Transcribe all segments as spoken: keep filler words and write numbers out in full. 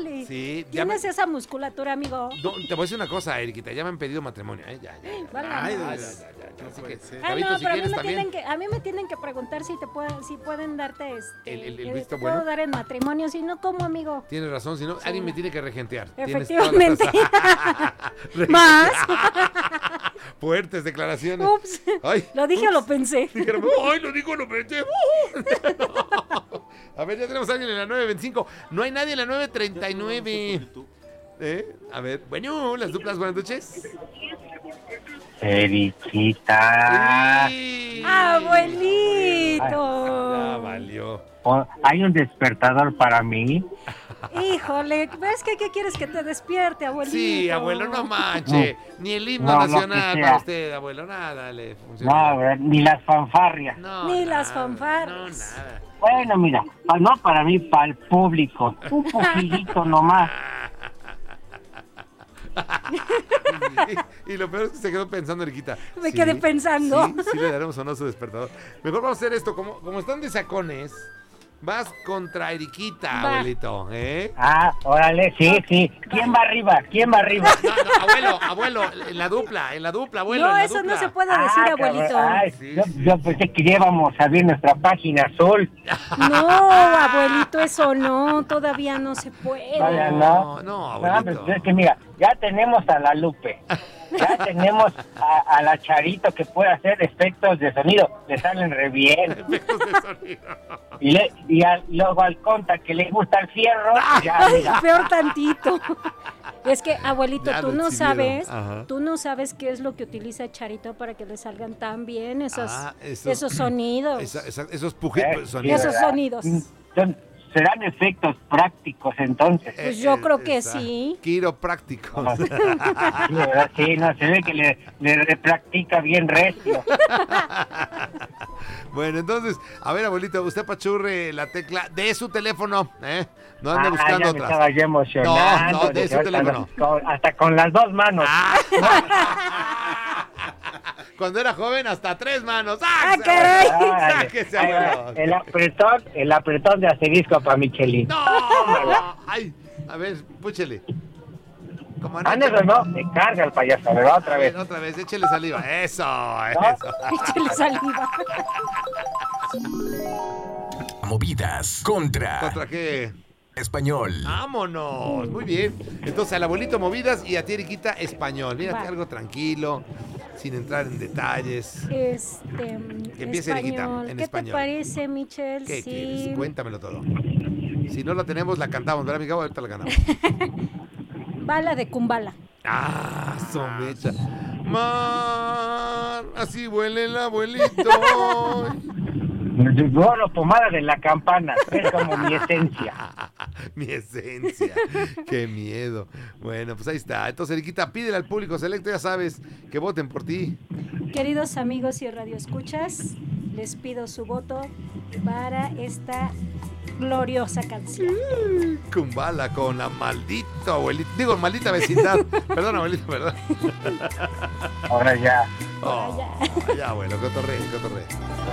órale. Sí. Tienes me... esa musculatura, amigo. No, te voy a decir una cosa, Eriquita, ya me han pedido matrimonio, ¿eh? Ya, ya. ya. Vale, Ay, no. ya, ya, ya, ya. Así que, Ah, Gabito, no, si pero a mí, quieres me también. tienen que, a mí me tienen que preguntar si te pueden, si pueden darte este, El- el- el eh, visto te puedo bueno. dar en matrimonio, si no, ¿cómo, amigo? Tienes razón, si no, Sí. alguien me tiene que regentear. Tienes Efectivamente. todas las- Más. Fuertes declaraciones. Ups. Ay, ¿Lo dije o lo pensé? dijeron, ay, lo digo, lo pensé. A ver, ya tenemos a alguien en la nueve veinticinco. No hay nadie en la nueve treinta y nueve. ¿Eh? A ver, bueno, las duplas, buenas noches. Eriquita, Sí. ¡Abuelito! Ya valió. oh, ¿hay un despertador para mí? Híjole, ¿ves que qué quieres que te despierte, abuelito? Sí, abuelo, no manche. Ni el himno No, lo nacional que sea. para usted, abuelo. Nada le funciona. No, ¿verdad? Ni las fanfarrias. No, Ni las nada, fanfarrias. No, nada. Bueno, mira, pa- no para mí, para el público. Un poquitito nomás. y, y lo peor es que se quedó pensando, Eriquita. Me quedé pensando. Sí, sí le daremos o no su despertador. Mejor vamos a hacer esto. Como, como están de sacones, vas contra Eriquita, Va. abuelito. ¿Eh? Ah, órale, sí, sí. ¿Quién va arriba? ¿Quién va arriba? No, no, abuelo, abuelo, en la dupla, en la dupla, abuelo. No, en la eso dupla. no se puede decir, Ah, abuelito. cabrón. Ay, Sí, yo, sí. yo pensé que ya íbamos a ver nuestra página azul. No, abuelito, eso no, todavía no se puede. Vaya, No, no. no, No, abuelito. pues es que mira, ya tenemos a la Lupe. Ya tenemos a, a la Charito que puede hacer efectos de sonido. Le salen re bien. Efectos de sonido. Y, le, y al, luego al Conta que le gusta el fierro. Ya, Ay, mira. peor tantito. Es que, abuelito, Ya tú lo no exhibieron. sabes, Ajá. tú no sabes qué es lo que utiliza Charito para que le salgan tan bien esos, Ah, esos- esos sonidos. Esa- esa- esos puji- Eh, sonidos. Esos ¿verdad? sonidos. Mm, son- serán efectos prácticos entonces. Pues yo creo que esa- sí. Quiroprácticos. Sí, ¿verdad? Sí, no, se ve que le, le practica bien recio. Bueno, entonces, a ver, abuelito, usted apachurre la tecla de su teléfono, ¿eh? No ande Ah, buscando ya me otras. estaba yo emocionando. No, no, de Dije, su ahorita teléfono. con- hasta con las dos manos. Ah. Cuando era joven, hasta tres manos. ¡Ah, ¡Ah, caray! Órale. Sáquese, Ahí va, abuelo! el apretón, el apretón de asterisco para Michelin. ¡No! ¡Ay! A ver, púchele. Como Ah, no, eso no, me carga el payaso, ¿verdad? Otra A vez. ver, otra vez, échele saliva. Eso, eso. Échale saliva. Movidas contra, ¿Contra qué? español. ¡Vámonos! Muy bien. Entonces, al abuelito movidas y a ti, Eriquita, español. Mírate, Va. algo tranquilo, sin entrar en detalles. Este, Que empiece, Eriquita, español. en ¿Qué español. te parece, Michelle? ¿Qué Sí. quieres? Cuéntamelo todo. Si no la tenemos, la cantamos, ¿verdad, amiga? Ahorita la ganamos. Bala de Kumbala. ¡Ah, somecha! ¡Mar! Así huele el abuelito. Oro, pomada de la campana. Es como mi esencia. Mi esencia. Qué miedo. Bueno, pues ahí está. Entonces, Eriquita, pídele al público selecto, ya sabes, que voten por ti. Queridos amigos y radioescuchas, les pido su voto para esta gloriosa canción. Kumbala con la maldita abuelita. Digo, maldita vecindad. Perdón, abuelito, perdón. Ahora ya. Oh, ya, bueno, cotorre, cotorre.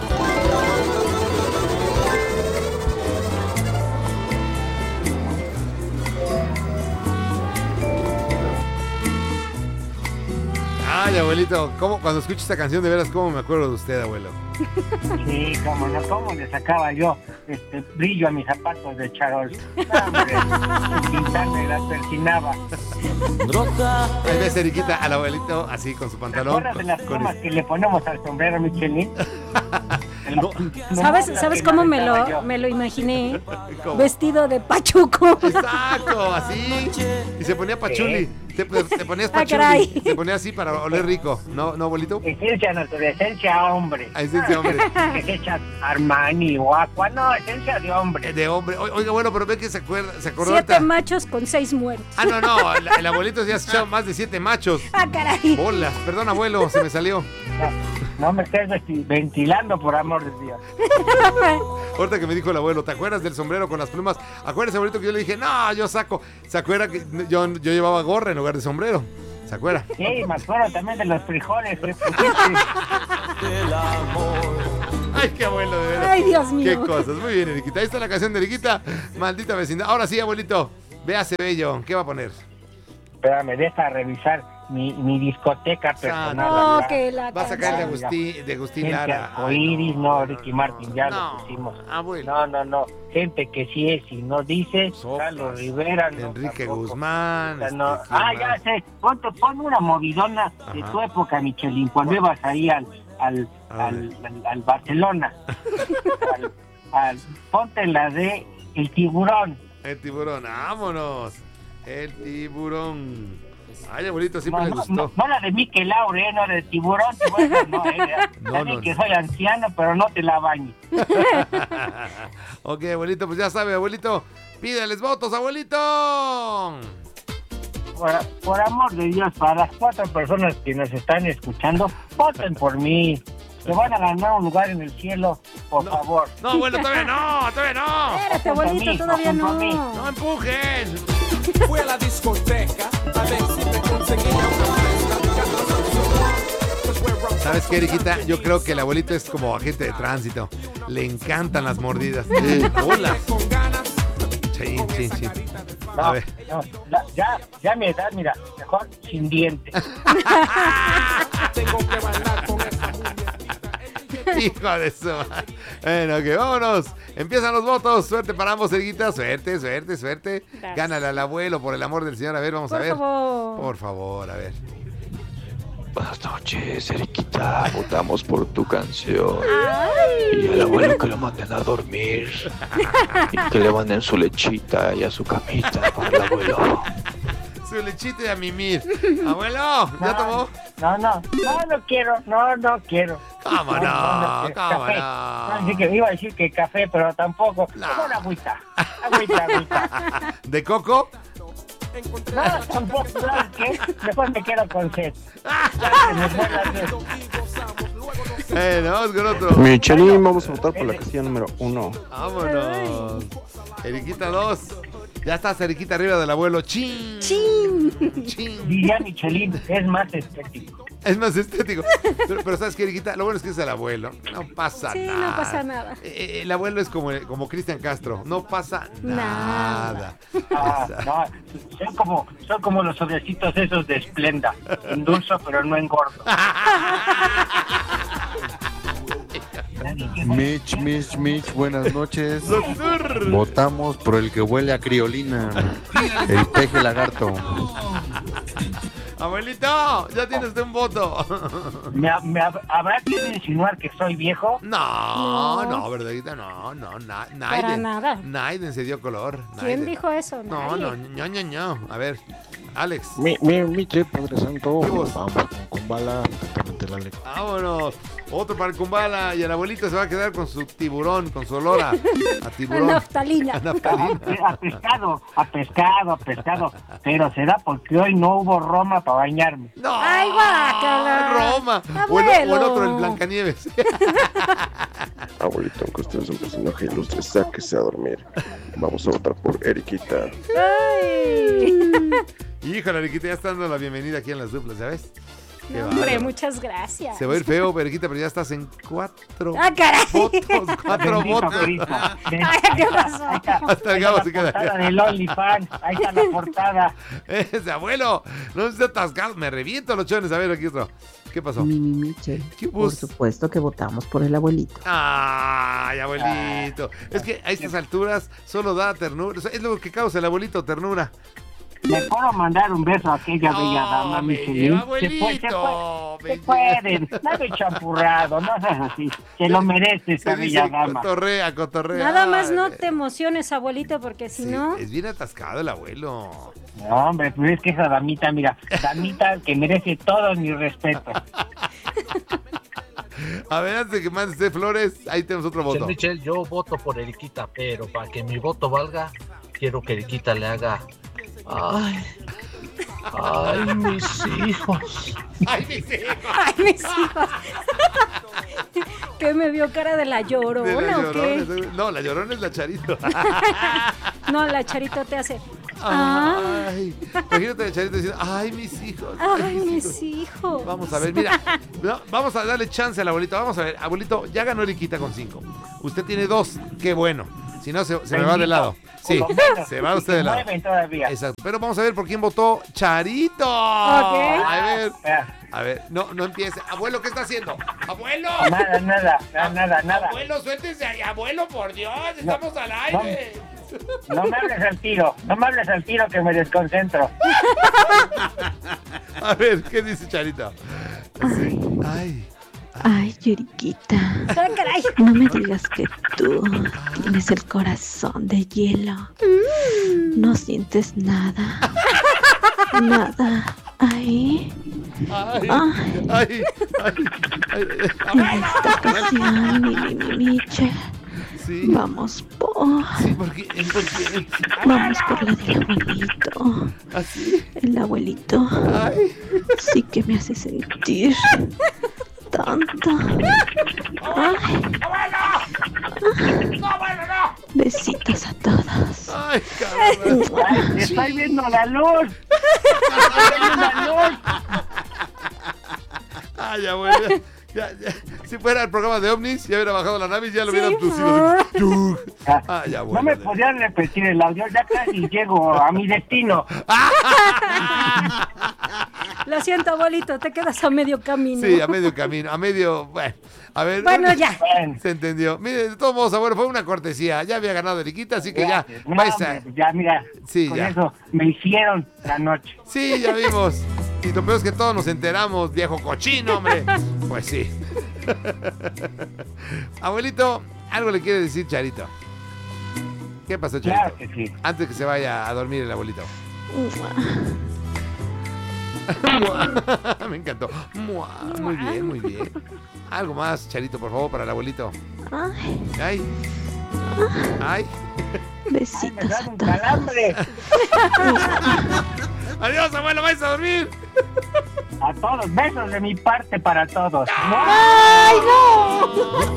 Ay, abuelito, ¿cómo, cuando escucho esta canción, de veras, cómo me acuerdo de usted, abuelo? Sí, cómo no, cómo le sacaba yo este brillo a mis zapatos de charol. Hombre, pintarme las persinaba. Ahí ves, Eriquita, al abuelito así con su ¿Te pantalón. acuerdas de las con- plumas que le ponemos al sombrero Michelin? No. ¿Sabes, Las ¿sabes que cómo me me aventaba lo, yo. me lo imaginé? ¿Cómo? Vestido de pachuco. Exacto, así. Y se ponía pachuli. Te, te ponías Ah, pachuli. caray. Te ponías así para oler rico. ¿No, no, abuelito? Esencia natural, esencia hombre. Ahí está ese hombre. Esencia Armani o Aqua, no, esencia de hombre. De hombre. O- Oiga, bueno, pero ve que se acuerda, se acordó Siete ahorita. machos con seis muertos. Ah, no, no. El, el abuelito ya se echado más de siete machos. Ah, caray. Bolas. Perdón, abuelo, se me salió. No, no me estés vesti- ventilando, por amor de Dios. Ahorita que me dijo el abuelo, ¿te acuerdas del sombrero con las plumas? Acuérdese, abuelito, que yo le dije, no, yo saco. ¿Se acuerda que yo, yo llevaba gorra en lugar de sombrero? ¿Se acuerda? Sí, me acuerdo también de los frijoles que pusiste. Ay, qué abuelo, de verdad. Ay, Dios mío. Qué cosas. Muy bien, Eriquita. Ahí está la canción de Eriquita. Maldita vecindad. Ahora sí, abuelito. Véase bello, ¿qué va a poner? Espérame, deja revisar mi, mi discoteca personal. No, acá. que la Va a sacar de canción. Agustín, de Agustín Gente Lara. arcoíris, no, Ricky Martin, ya no, lo pusimos. abuelo. No, no, no. Gente que sí es y no dice. Sopas. Carlos Rivera, no. Enrique tampoco. Guzmán. O sea, no. este, ¿quién Ah, más? ya sé. Ponte, pon una movidona de Ajá. tu época, Michelin. Cuando ibas ahí al, al, A al, ver. al, al Barcelona. al, al- ponte la de El Tiburón. El tiburón, vámonos. El tiburón. Ay, abuelito, siempre No, le no, gustó. no, no la de Mikel Laure, eh, no de Tiburón. Tiburón no, eh, No, ya sé no, que no. soy anciano, pero no te la bañes. Ok, abuelito, pues ya sabe, abuelito. Pídeles votos, abuelito. Por, por amor de Dios, para las cuatro personas que nos están escuchando, voten por mí. Se van a ganar un lugar en el cielo, por No. favor. No, abuelo, todavía no, todavía no. Espérate, Junto a abuelito, mí, todavía junto a mí. no. No empujen. Fui a la discoteca a ver si me conseguía una fresca de ¿Sabes qué, Eriquita? Yo creo que el abuelito es como agente de tránsito. Le encantan las mordidas. Eh, hola. con ganas. Chin, chin, chin. A No, ver. no, la- ya, ya mi edad, mira, mejor sin dientes. Tengo que bailar con esa muñequita. Hijo de su madre. Bueno, ok, vámonos. Empiezan los votos. Suerte para ambos, Eriquita. Suerte, suerte, suerte. Gracias. Gánale al abuelo, por el amor del Señor. A ver, vamos a Por ver. favor. Por favor, a ver. Buenas noches, Eriquita. Votamos por tu canción. Y al abuelo que lo manden a dormir. Y que le manden su lechita y a su camita para el abuelo. Su lechita y a mimir. Abuelo, ¿ya tomó? No, no, no, no quiero, no, no quiero. ¿Cómo no? quiero. ¿Cómo Café. no? Así que iba a decir que café, pero tampoco. No. Mejor agüita, agüita, agüita. ¿De coco? No, tampoco, ¿sabes qué? Mejor me quedo con sed. Ya se me fue la sed. Eh, vamos con otro. Michelin, vamos a votar por la casilla número uno. Vámonos. Eriquita dos. Ya estás, Eriquita, arriba del abuelo. ¡Chin! ¡Chin! ¡Chin! Diría Michelin, es más estético. Es más estético. Pero, pero ¿sabes qué, Eriquita? Lo bueno es que es el abuelo. No pasa Sí, nada. no pasa nada. Eh, el abuelo es como, como Cristian Castro. No pasa nada. Ah, no, son como, son como los sobrecitos esos de Splenda. Endulzo, pero no engordo. Mitch, Mitch, Mitch, buenas noches. Doctor. Votamos por el que huele a criolina, el peje lagarto. Abuelito, ya tienes un voto. ¿Me, me hab- ¿Habrá que insinuar que soy viejo? No, No. no, verdadita, no, no, na, Para Naiden. nada. Naiden se dio color. ¿Quién Naiden. dijo eso? No, Nadie. no, ño, ño, ño. A ver, Alex. Mi, mi, Miche, Padre Santo, ¿Qué voz? vamos con Kumbala, atentamente la ley. Vámonos. Otro para el Kumbala y el abuelito se va a quedar con su tiburón, con su olor a, a tiburón. Naftalina. A naftalina. A, a pescado, a pescado, a pescado. Pero será porque hoy no hubo Roma para bañarme. No. ¡Ay, guácala! Roma. O el, o el Abuelo. otro, el Blancanieves. Abuelito, aunque usted es un personaje ilustre, sáquese a dormir. Vamos a votar por Eriquita. Ay. Híjole, Eriquita, ya está dando la bienvenida aquí en las duplas, ¿sabes? Qué No, hombre, bárbaro. muchas gracias. Se va a ir feo, Periquita, pero ya estás en cuatro ¡Ah, caray! votos, cuatro Bendito votos. Cristo. Ven, Ay, ¿qué pasó? Ahí está, Hasta el ahí Gabo está se la queda. portada del OnlyFans. Ahí está la portada. Ese abuelo, no se atascado, me reviento los chones. A ver, aquí otro. ¿Qué pasó? Mimi Michel, ¿Qué por bus? supuesto que votamos por el abuelito. Ay, abuelito. Es que a estas alturas solo da ternura. O sea, es lo que causa el abuelito, ternura. ¿Le puedo mandar un beso a aquella bella dama, me Michelin? lleva, Se puede, se abuelito. puede, se puede. No me champurrado, no seas así. Se lo merece esa Se bella dice dama. cotorrea, cotorrea. Nada más no Ay, te emociones, abuelito, porque si sí, no... es bien atascado el abuelo. No, hombre, pues es que esa damita, mira, damita que merece todo mi respeto. A ver, antes de que mandes de flores, ahí tenemos otro voto. Michelle, yo voto por Eriquita, pero para que mi voto valga, quiero que Eriquita le haga. Ay, ay, mis hijos. Ay, mis hijos. ¡Ay, mis hijos! ¿Qué me vio cara de la De llorona la o qué? Llorona. No, la llorona es la Charito. No, la Charito te hace... ¡Ah! Ay, imagínate la Charito diciendo, ay, mis hijos. ¡Ay, mis hijos! Vamos a ver, mira, no, vamos a darle chance al abuelito. Vamos a ver, abuelito, ya ganó Eriquita con cinco. Usted tiene dos, qué bueno. Si Si no, se, se me va de lado. Sí, se va usted de lado. Todavía. Exacto. Pero vamos a ver por quién votó Charito. Ok. A ver, a ver, no, no empiece. Abuelo, ¿qué está haciendo? ¡Abuelo! Nada, nada, nada, nada, nada. Abuelo, suéltese ahí, abuelo, por Dios, estamos no, al aire. No, no me hables al tiro, no me hables al tiro que me desconcentro. A ver, ¿qué dice Charito? Sí. Ay. Ay, Yuriquita, no me digas que tú tienes el corazón de hielo. No sientes nada. Nada. Ay. Ay. Ay. Ay. Ay. Ay. En esta ocasión, mi, mi, mi, Miche. Sí. Vamos por... Sí, porque, porque... Vamos por la del abuelito. ¿Así? El abuelito. Ay. Sí que me hace sentir... tanto. Ay. ¡No, bueno, no! Besitos a todos. Ay, caramba. Ay, estoy viendo la luz. Estoy viendo la luz. Ay, abuelo. Ya, ya. Si fuera el programa de ovnis, ya hubiera bajado la nave y ya lo hubieran abducido. Ay, abuelo. No me podían repetir el audio, ya casi llego a mi destino. Lo siento, abuelito, te quedas a medio camino. Sí, a medio camino, a medio... Bueno, a ver... Bueno, ya. Se entendió. Mire, de todos modos, abuelo, fue una cortesía. Ya había ganado Eriquita, así que ya... No, maestra. ya, mira, sí, con ya. eso me hicieron la noche. Sí, ya vimos. Y lo peor es que todos nos enteramos, viejo cochino, hombre. Pues sí. Abuelito, algo le quiere decir Charito. ¿Qué pasó, Charito? Claro que sí. Antes que se vaya a dormir el abuelito. Me encantó. Muy bien, muy bien. Algo más, Charito, por favor, para el abuelito. Ay. Ay. Ay. Besitos a todos. Calambre. Adiós, abuelo, vais a dormir. A todos, besos de mi parte para todos. ¡Ay, no!